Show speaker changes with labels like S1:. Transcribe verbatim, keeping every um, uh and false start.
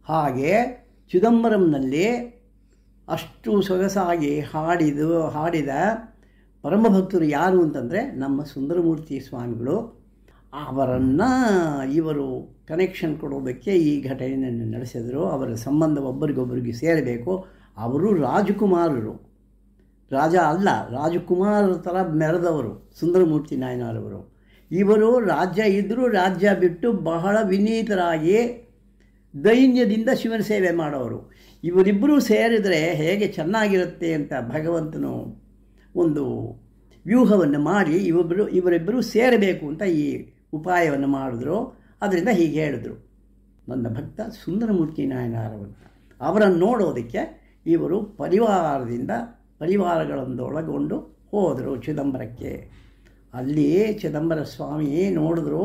S1: ಹಾಗೆ ಚಿದಂಬರಂನಲ್ಲಿ ಅಷ್ಟು ಸೊಗಸಾಗಿ ಹಾಡಿದು ಹಾಡಿದ ಪರಮಭಕ್ತರು ಯಾರು ಅಂತಂದರೆ ನಮ್ಮ ಸುಂದರಮೂರ್ತಿ ಸ್ವಾಮಿಗಳು. ಅವರನ್ನು ಇವರು ಕನೆಕ್ಷನ್ ಕೊಡೋದಕ್ಕೆ ಈ ಘಟನೆಯನ್ನು ನಡೆಸಿದರು. ಅವರ ಸಂಬಂಧ ಒಬ್ಬರಿಗೊಬ್ಬರಿಗೆ ಸೇರಬೇಕು. ಅವರು ರಾಜಕುಮಾರರು, ರಾಜ ಅಲ್ಲ, ರಾಜಕುಮಾರರ ಥರ ಮೆರೆದವರು ಸುಂದರಮೂರ್ತಿ ನಾಯನರವರು. ಇವರು ರಾಜ್ಯ ಇದ್ದರೂ ರಾಜ್ಯ ಬಿಟ್ಟು ಬಹಳ ವಿನೀತರಾಗಿ ದೈನ್ಯದಿಂದ ಶಿವನ ಸೇವೆ ಮಾಡೋರು. ಇವರಿಬ್ಬರೂ ಸೇರಿದರೆ ಹೇಗೆ ಚೆನ್ನಾಗಿರುತ್ತೆ ಅಂತ ಭಗವಂತನು ಒಂದು ವ್ಯೂಹವನ್ನು ಮಾಡಿ ಇವೊಬ್ಬರು ಇವರಿಬ್ಬರೂ ಸೇರಬೇಕು ಅಂತ ಈ ಉಪಾಯವನ್ನು ಮಾಡಿದ್ರು. ಅದರಿಂದ ಹೀಗೆ ಹೇಳಿದ್ರು, ನನ್ನ ಭಕ್ತ ಸುಂದರಮೂರ್ತಿ ನಾಯನರವರು ಅವರನ್ನು ನೋಡೋದಕ್ಕೆ ಇವರು ಪರಿವಾರದಿಂದ ಪರಿವಾರಗಳನ್ನೊಳಗೊಂಡು ಹೋದರು ಚಿದಂಬರಕ್ಕೆ. ಅಲ್ಲಿ ಚಿದಂಬರ ಸ್ವಾಮಿ ನೋಡಿದ್ರು,